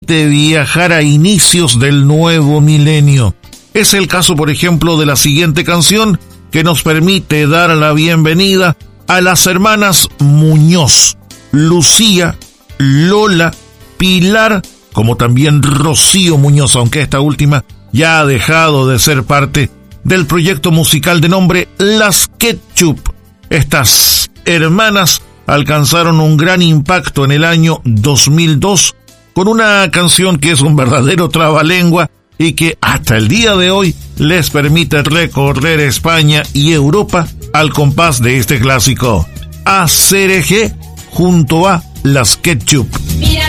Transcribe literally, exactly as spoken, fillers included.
permite viajar a inicios del nuevo milenio. Es el caso, por ejemplo, de la siguiente canción, que nos permite dar la bienvenida a las hermanas Muñoz, Lucía, Lola, Pilar, como también Rocío Muñoz, aunque esta última ya ha dejado de ser parte del proyecto musical de nombre Las Ketchup. Estas hermanas alcanzaron un gran impacto en el año dos mil dos con una canción que es un verdadero trabalengua y que hasta el día de hoy les permite recorrer España y Europa al compás de este clásico. A C R G junto a Las Ketchup. Mira.